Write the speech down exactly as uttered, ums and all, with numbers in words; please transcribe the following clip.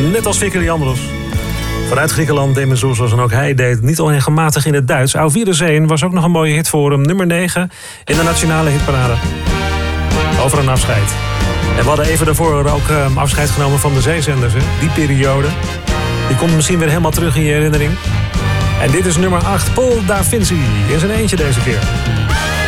Net als Vicky Leandros. Vanuit Griekenland, Demis Roussos, en ook hij deed niet al regelmatig in het Duits. Auf Wiedersehen was ook nog een mooie hit voor hem. Nummer negen in de nationale hitparade. Over een afscheid. En we hadden even daarvoor ook um, afscheid genomen van de zeezenders. Hè? Die periode. Die komt misschien weer helemaal terug in je herinnering. En dit is nummer acht, Paul da Vinci. In zijn eentje deze keer.